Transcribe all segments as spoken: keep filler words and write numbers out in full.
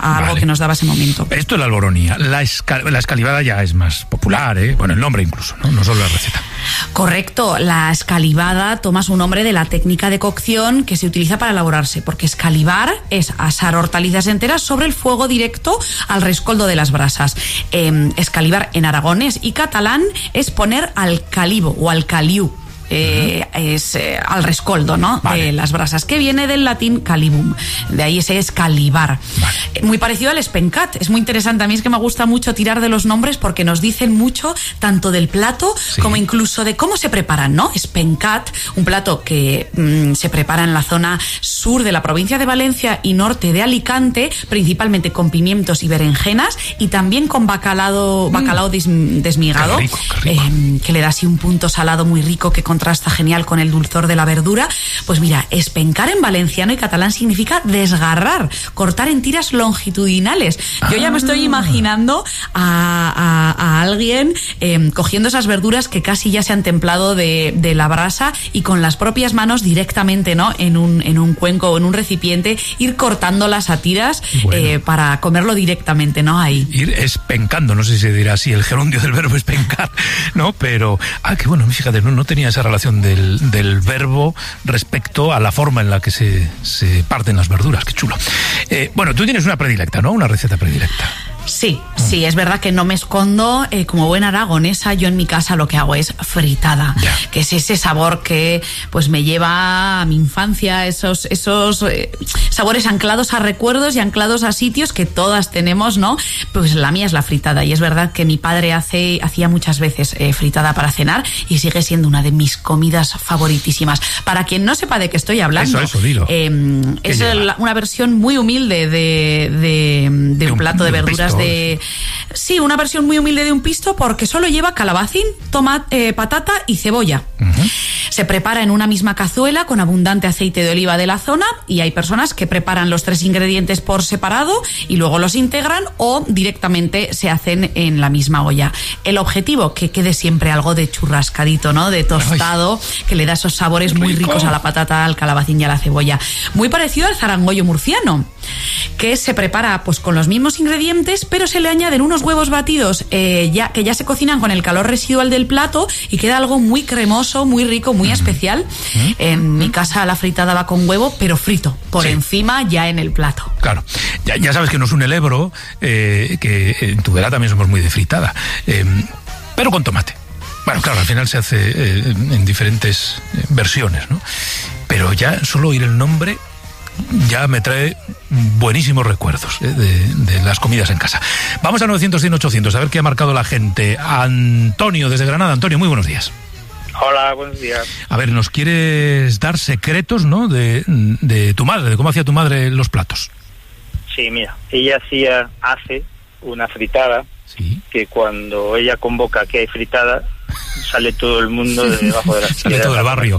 a algo vale. que nos daba ese momento. Esto es la alboronía. La, esca, la escalivada ya es más popular, ¿eh? Bueno, el nombre incluso, ¿no? No solo la receta. Correcto, la escalivada toma su nombre de la técnica de cocción que se utiliza para elaborarse, porque escalivar es asar hortalizas enteras sobre el fuego directo al rescoldo de las brasas. Eh, escalivar en aragonés y catalán es poner al calivo o al caliu. Eh, uh-huh. es eh, al rescoldo, ¿no? Vale. De las brasas, que viene del latín calibum, de ahí ese escalivar. Vale. Eh, muy parecido al spencat, es muy interesante. A mí es que me gusta mucho tirar de los nombres porque nos dicen mucho tanto del plato sí. como incluso de cómo se preparan, ¿no? Spencat, un plato que mmm, se prepara en la zona sur de la provincia de Valencia y norte de Alicante, principalmente con pimientos y berenjenas, y también con bacalao, bacalao mm. des, desmigado, qué rico, qué rico. Eh, que le da así un punto salado muy rico que contrasta genial con el dulzor de la verdura. Pues mira, espencar en valenciano y catalán significa desgarrar, cortar en tiras longitudinales. Yo ah. ya me estoy imaginando a, a, a alguien eh, cogiendo esas verduras que casi ya se han templado de, de la brasa y con las propias manos directamente, ¿no? En un, en un cuenco o en un recipiente, ir cortándolas a tiras bueno. eh, para comerlo directamente, ¿no? Ahí. Ir espencando, no sé si se dirá así, el gerundio del verbo espencar, ¿no? Pero, ah, que bueno, fíjate, no, no tenía esa relación del, del verbo respecto a la forma en la que se, se parten las verduras. Qué chulo. Eh, bueno, tú tienes una predilecta, ¿no? Una receta predilecta. Sí, sí, es verdad que no me escondo. Eh, como buena aragonesa, yo en mi casa lo que hago es fritada, yeah. que es ese sabor que pues me lleva a mi infancia, esos, esos eh, sabores anclados a recuerdos y anclados a sitios que todas tenemos, ¿no? Pues la mía es la fritada, y es verdad que mi padre hace, hacía muchas veces eh, fritada para cenar y sigue siendo una de mis comidas favoritísimas. Para quien no sepa de qué estoy hablando, eso, eso, dilo. Eh, es el, una versión muy humilde de, de, de, de un plato de, de verduras. De, sí, una versión muy humilde de un pisto, porque solo lleva calabacín, tomate, eh, patata y cebolla. Uh-huh. Se prepara en una misma cazuela con abundante aceite de oliva de la zona, y hay personas que preparan los tres ingredientes por separado y luego los integran, o directamente se hacen en la misma olla. El objetivo, que quede siempre algo de churrascadito, ¿no? De tostado, ay, que le da esos sabores muy rico. ricos a la patata, al calabacín y a la cebolla. Muy parecido al zarangollo murciano, que se prepara pues con los mismos ingredientes, pero se le añaden unos huevos batidos eh, ya, que ya se cocinan con el calor residual del plato, y queda algo muy cremoso, muy rico, muy mm. especial. Mm. En mm. mi casa la fritada va con huevo, pero frito, por sí. encima, ya en el plato. Claro, ya, ya sabes que nos une el Ebro, eh, que en Tudela también somos muy de fritada, eh, pero con tomate. Bueno, claro, al final se hace eh, en diferentes eh, versiones, ¿no? Pero ya solo oír el nombre ya me trae buenísimos recuerdos eh, de, de las comidas en casa. Vamos a novecientos, cien, ochocientos, a ver qué ha marcado la gente. Antonio, desde Granada. Antonio, muy buenos días. Hola, buenos días. A ver, nos quieres dar secretos, ¿no? De, de tu madre, de cómo hacía tu madre los platos. Sí, mira, ella hacía, hace una fritada, ¿sí? Que cuando ella convoca que hay fritada, sale todo el mundo de debajo de la sale todo el barrio.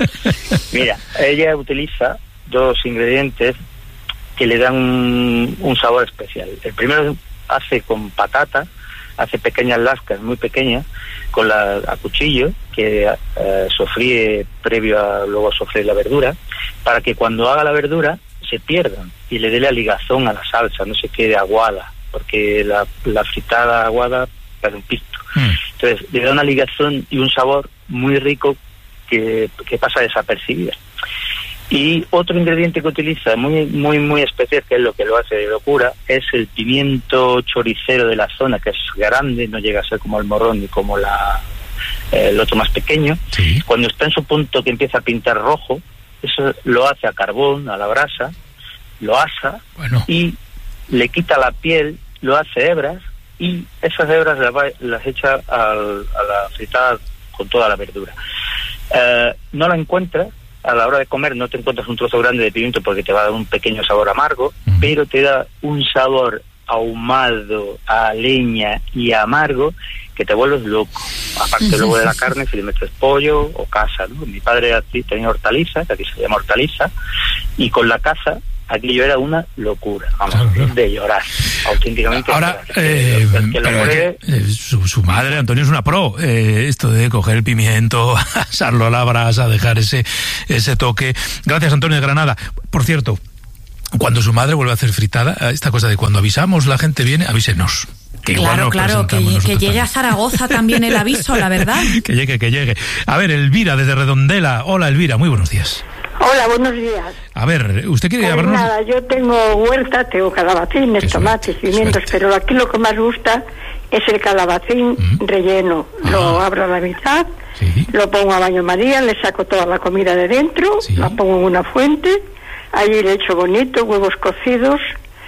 Mira, ella utiliza dos ingredientes que le dan un, un sabor especial. El primero hace con patata, hace pequeñas lascas muy pequeñas con la, a cuchillo, que eh, sofríe previo a luego sofreír la verdura, para que cuando haga la verdura se pierdan y le dé la ligazón a la salsa, no se quede aguada, porque la, la fritada aguada para un pisto. Mm. Entonces le da una ligazón y un sabor muy rico que, que pasa desapercibida. Y otro ingrediente que utiliza muy muy muy especial, que es lo que lo hace de locura, es el pimiento choricero de la zona, que es grande, no llega a ser como el morrón ni como la eh, el otro más pequeño. Sí. Cuando está en su punto que empieza a pintar rojo, eso lo hace a carbón, a la brasa, lo asa, bueno, y le quita la piel, lo hace hebras, y esas hebras las, va, las echa al, a la fritada con toda la verdura. Eh, no la encuentras a la hora de comer, no te encuentras un trozo grande de pimiento porque te va a dar un pequeño sabor amargo, uh-huh, pero te da un sabor ahumado, a leña y amargo que te vuelves loco. Aparte luego de la carne, si le metes pollo o caza, ¿no? Mi padre aquí tenía hortaliza, que aquí se llama hortaliza, y con la caza aquello era una locura, vamos, claro, claro, de llorar, auténticamente. Ahora, eh, que, que pero pruebe... que, eh, su, su madre, Antonio, es una pro, eh, esto de coger el pimiento, asarlo a la brasa, dejar ese ese toque. Gracias, Antonio de Granada. Por cierto, cuando su madre vuelve a hacer fritada, esta cosa de cuando avisamos la gente viene, avísenos. Que claro, claro, que, que llegue a Zaragoza también el aviso, la verdad. Que llegue, que llegue. A ver, Elvira, desde Redondela. Hola, Elvira, muy buenos días. Hola, buenos días. A ver, ¿usted quiere pues hablarnos? Nada, yo tengo huerta, tengo calabacines, Qué tomates, suerte, pimientos, suerte. Pero aquí lo que más gusta es el calabacín uh-huh. relleno. Ah. Lo abro a la mitad, sí. Lo pongo a baño María, le saco toda la comida de dentro, sí. La pongo en una fuente, ahí le echo bonito, huevos cocidos,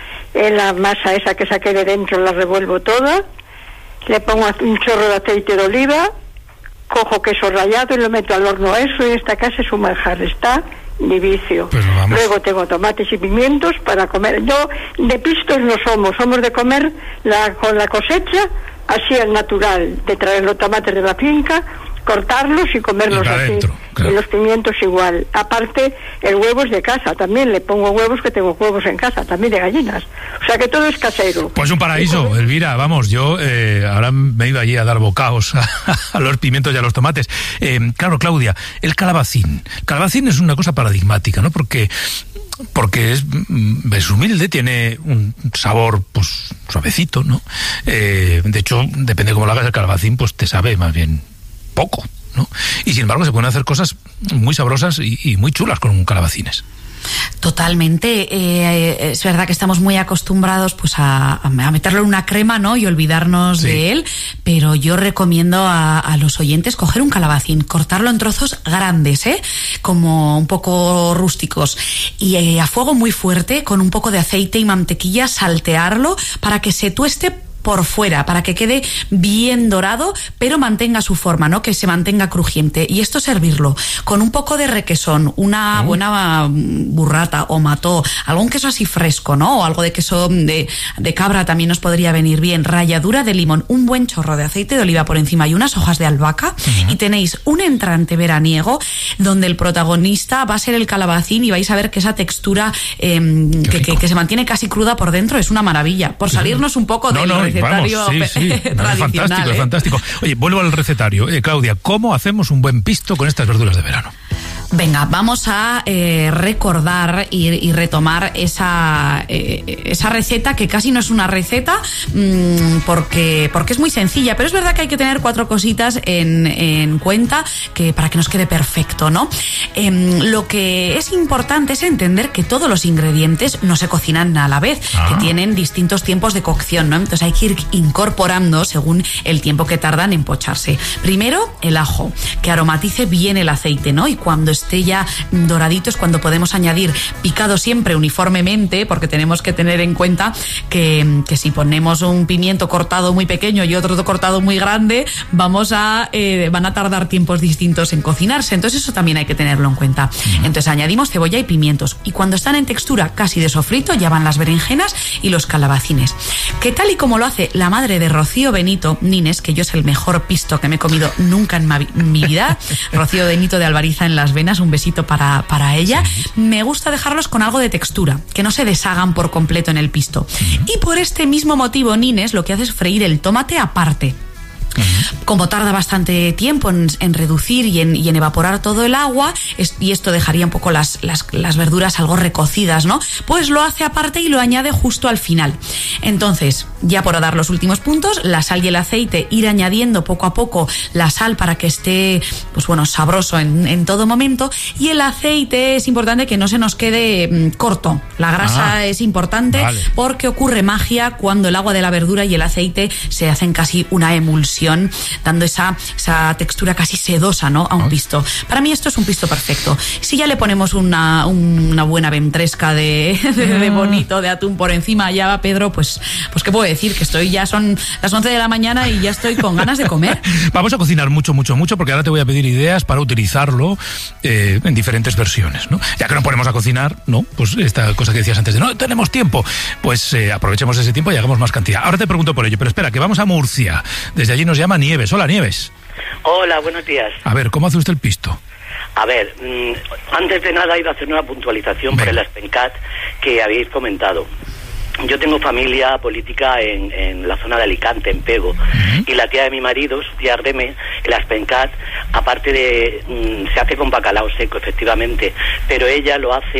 en la masa esa que saqué de dentro la revuelvo toda, le pongo un chorro de aceite de oliva, cojo queso rallado y lo meto al horno. Eso en esta casa es un manjar, está mi vicio. Pues luego tengo tomates y pimientos para comer. Yo de pistos no somos, somos de comer la, con la cosecha, así al natural, de traer los tomates de la finca, cortarlos y comerlos y así. Adentro, claro. Y los pimientos igual. Aparte, el huevo es de casa, también le pongo huevos, que tengo huevos en casa, también de gallinas. O sea que todo es casero. Pues un paraíso, Elvira, vamos, yo eh, ahora me iba allí a dar bocaos a, a los pimientos y a los tomates. Eh, claro, Claudia, el calabacín. Calabacín es una cosa paradigmática, ¿no? Porque... porque es, es humilde, tiene un sabor pues suavecito, ¿no? Eh, de hecho, depende de cómo lo hagas el calabacín, pues te sabe más bien poco, ¿no? Y sin embargo se pueden hacer cosas muy sabrosas y, y muy chulas con calabacines. Totalmente, eh, es verdad que estamos muy acostumbrados pues a, a meterlo en una crema, ¿no? Y olvidarnos sí. de él, pero yo recomiendo a, a los oyentes coger un calabacín, cortarlo en trozos grandes, ¿eh? Como un poco rústicos, y eh, a fuego muy fuerte, con un poco de aceite y mantequilla, saltearlo para que se tueste por fuera, para que quede bien dorado, pero mantenga su forma, ¿no? Que se mantenga crujiente. Y esto servirlo con un poco de requesón, una mm. buena burrata o mató, algún queso así fresco, ¿no? O algo de queso de, de cabra también nos podría venir bien. Ralladura de limón, un buen chorro de aceite de oliva por encima y unas hojas de albahaca, mm. y tenéis un entrante veraniego donde el protagonista va a ser el calabacín y vais a ver que esa textura eh, que, que, que se mantiene casi cruda por dentro es una maravilla. Por salirnos un poco no, del no, recetario vamos, sí, sí. tradicional. Es fantástico, ¿eh? es fantástico. Oye, vuelvo al recetario. Eh, Claudia, ¿cómo hacemos un buen pisto con estas verduras de verano? Venga, vamos a eh, recordar y, y retomar esa, eh, esa receta, que casi no es una receta, mmm, porque, porque es muy sencilla, pero es verdad que hay que tener cuatro cositas en, en cuenta que, para que nos quede perfecto, ¿no? Eh, lo que es importante es entender que todos los ingredientes no se cocinan a la vez, ah. que tienen distintos tiempos de cocción, ¿no? Entonces hay que ir incorporando según el tiempo que tardan en pocharse. Primero, el ajo, que aromatice bien el aceite, ¿no? Y cuando esté ya doradito es cuando podemos añadir, picado siempre uniformemente, porque tenemos que tener en cuenta que, que si ponemos un pimiento cortado muy pequeño y otro cortado muy grande, vamos a eh, van a tardar tiempos distintos en cocinarse. Entonces eso también hay que tenerlo en cuenta. Entonces añadimos cebolla y pimientos, y cuando están en textura casi de sofrito ya van las berenjenas y los calabacines, que tal y como lo hace la madre de Rocío Benito Nines, que yo es el mejor pisto que me he comido nunca en, ma- en mi vida, Rocío Benito de Albariza en Las Venas, un besito para, para ella. Sí. Me gusta dejarlos con algo de textura, que no se deshagan por completo en el pisto. Sí. Y por este mismo motivo, Nines lo que hace es freír el tomate aparte. Uh-huh. Como tarda bastante tiempo en, en reducir y en, y en evaporar todo el agua, es, y esto dejaría un poco las, las, las verduras algo recocidas, ¿no? Pues lo hace aparte y lo añade justo al final. Entonces, ya por dar los últimos puntos, la sal y el aceite, ir añadiendo poco a poco la sal para que esté, pues bueno, sabroso en, en todo momento, y el aceite es importante que no se nos quede mmm, corto. La grasa ah, es importante, vale. Porque ocurre magia cuando el agua de la verdura y el aceite se hacen casi una emulsión, dando esa, esa textura casi sedosa, ¿no? A un pisto. Para mí esto es un pisto perfecto. Si ya le ponemos una, una buena ventresca de, de, de bonito, de atún por encima, ya va Pedro, pues, pues qué puedo decir, que estoy ya son las once de la mañana y ya estoy con ganas de comer. Vamos a cocinar mucho, mucho, mucho, porque ahora te voy a pedir ideas para utilizarlo eh, en diferentes versiones, ¿no? Ya que nos ponemos a cocinar, ¿no? Pues esta cosa que decías antes de no tenemos tiempo, pues eh, aprovechemos ese tiempo y hagamos más cantidad. Ahora te pregunto por ello, pero espera, que vamos a Murcia. Desde allí nos llama Nieves. Hola, Nieves. Hola, buenos días. A ver, ¿cómo hace usted el pisto? A ver, mmm, antes de nada he ido a hacer una puntualización Ven. por el Aspencat que habéis comentado. Yo tengo familia política en, en la zona de Alicante, en Pego, uh-huh. y la tía de mi marido, su tía Ardeme, el Aspencat, aparte de, mmm, se hace con bacalao seco, efectivamente, pero ella lo hace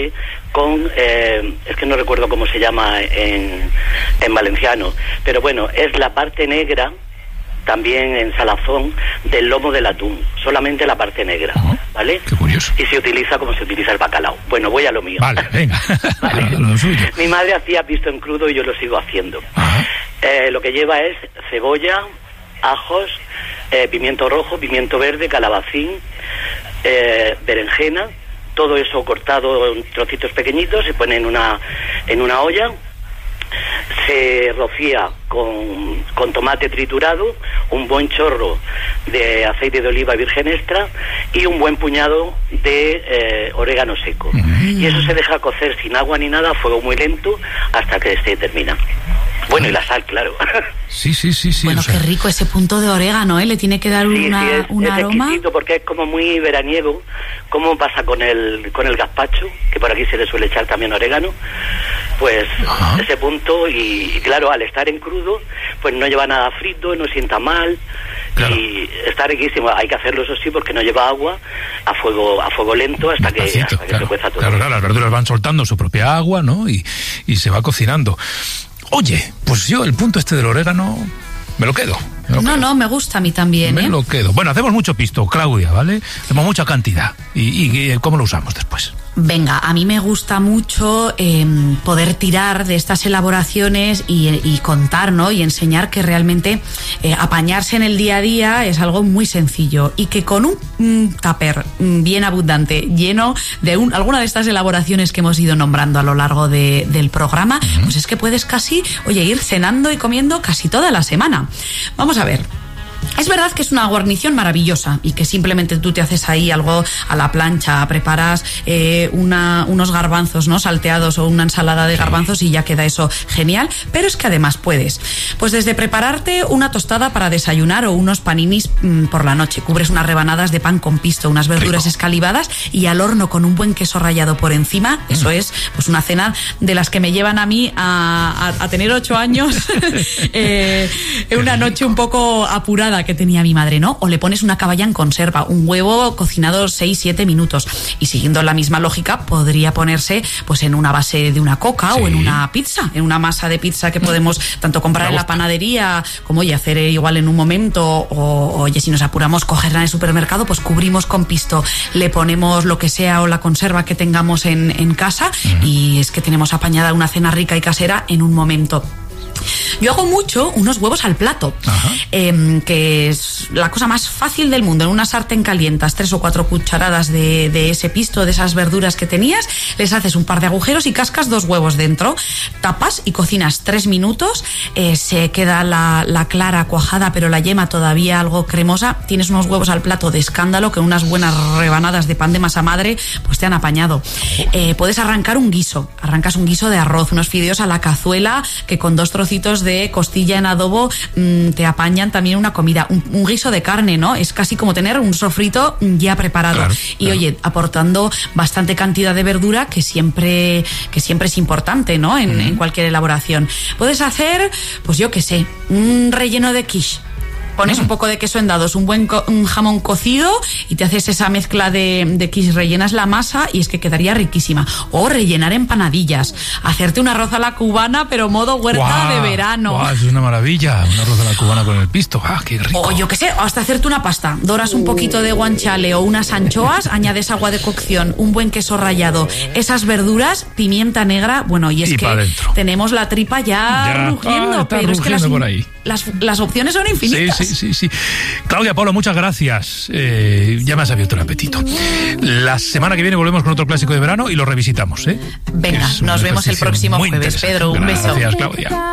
con, eh, es que no recuerdo cómo se llama en, en valenciano, pero bueno, es la parte negra, también en salazón, del lomo del atún, solamente la parte negra, uh-huh. ¿vale? Qué curioso. Y se utiliza como se utiliza el bacalao. Bueno, voy a lo mío. Vale, venga. ¿Vale? Lo suyo. Mi madre hacía pisto en crudo y yo lo sigo haciendo. Uh-huh. Eh, lo que lleva es cebolla, ajos, eh, pimiento rojo, pimiento verde, calabacín, eh, berenjena, todo eso cortado en trocitos pequeñitos, se pone en una, en una olla, se rocía con, con tomate triturado, un buen chorro de aceite de oliva virgen extra y un buen puñado de eh, orégano seco. Mm. Y eso se deja cocer sin agua ni nada, a fuego muy lento, hasta que se termina. Bueno, y la sal, claro. Sí, sí, sí, sí. Bueno, o sea... qué rico ese punto de orégano, ¿eh? Le tiene que dar sí, una, sí, es, un es aroma. exquisito porque es como muy veraniego, como pasa con el con el gazpacho, que por aquí se le suele echar también orégano. Pues ajá. Ese punto, y, y claro, al estar en crudo, pues no lleva nada frito, no sienta mal, claro. Y está riquísimo. Hay que hacerlo, eso sí, porque no lleva agua, a fuego a fuego lento hasta que, hasta que claro, se cueza todo. Claro, claro, las verduras van soltando su propia agua, ¿no? Y, y se va cocinando. Oye, pues yo el punto este del orégano me lo quedo. Me lo no, quedo. no, me gusta a mí también, me ¿eh? Me lo quedo. Bueno, hacemos mucho pisto, Claudia, ¿vale? Hacemos mucha cantidad. ¿Y, y cómo lo usamos después? Venga, a mí me gusta mucho eh, poder tirar de estas elaboraciones y, y contar, ¿no? Y enseñar que realmente eh, apañarse en el día a día es algo muy sencillo y que con un mm, tupper mm, bien abundante, lleno de un, alguna de estas elaboraciones que hemos ido nombrando a lo largo de, del programa, uh-huh. pues es que puedes casi, oye, ir cenando y comiendo casi toda la semana. Vamos a ver. Es verdad que es una guarnición maravillosa y que simplemente tú te haces ahí algo a la plancha, preparas eh, una, unos garbanzos, ¿no? Salteados o una ensalada de garbanzos y ya queda eso genial, pero es que además puedes, pues desde prepararte una tostada para desayunar o unos paninis mmm, por la noche, cubres unas rebanadas de pan con pisto, unas verduras Rico. escalivadas y al horno con un buen queso rallado por encima, mm. eso es pues una cena de las que me llevan a mí a, a, a tener ocho años eh, una noche un poco apurada que tenía mi madre, ¿no? O le pones una caballa en conserva, un huevo cocinado seis siete minutos y siguiendo la misma lógica podría ponerse pues en una base de una coca sí. o en una pizza, en una masa de pizza que podemos tanto comprar en la panadería como oye, hacer igual en un momento o oye, si nos apuramos cogerla en el supermercado, pues cubrimos con pisto, le ponemos lo que sea o la conserva que tengamos en, en casa uh-huh. y es que tenemos apañada una cena rica y casera en un momento. Yo hago mucho unos huevos al plato, eh, que es la cosa más fácil del mundo. En una sartén calientas tres o cuatro cucharadas de, de ese pisto, de esas verduras que tenías, les haces un par de agujeros y cascas dos huevos dentro, tapas y cocinas tres minutos, eh, se queda la, la clara cuajada pero la yema todavía algo cremosa, tienes unos huevos al plato de escándalo que unas buenas rebanadas de pan de masa madre pues te han apañado. Eh, puedes arrancar un guiso, arrancas un guiso de arroz, unos fideos a la cazuela que con dos trocitos de costilla en adobo mmm, te apañan también una comida, un, un guiso de carne, ¿no? Es casi como tener un sofrito ya preparado. Claro, y claro. oye, aportando bastante cantidad de verdura que siempre, que siempre es importante, ¿no? En, mm. en cualquier elaboración. Puedes hacer, pues yo qué sé, un relleno de quiche. Pones un poco de queso en dados, un buen co- un jamón cocido y te haces esa mezcla de, de quiche, rellenas la masa y es que quedaría riquísima. O rellenar empanadillas, hacerte un arroz a la cubana pero modo huerta ¡Guau! de verano. ¡Guau! Es una maravilla, un arroz a la cubana con el pisto. ¡Ah, qué rico! O yo qué sé, hasta hacerte una pasta. Doras un poquito de guanciale o unas anchoas, añades agua de cocción, un buen queso rallado, esas verduras, pimienta negra, bueno, y es y que tenemos la tripa ya, ya rugiendo, ah, pero rugiendo es que las, por ahí. Las, las opciones son infinitas. Sí, sí, sí, sí. Claudia, Pablo, muchas gracias. Eh, ya me has abierto el apetito. La semana que viene volvemos con otro clásico de verano y lo revisitamos, ¿eh? Venga, nos vemos el próximo jueves. Pedro, un beso. Gracias, Claudia.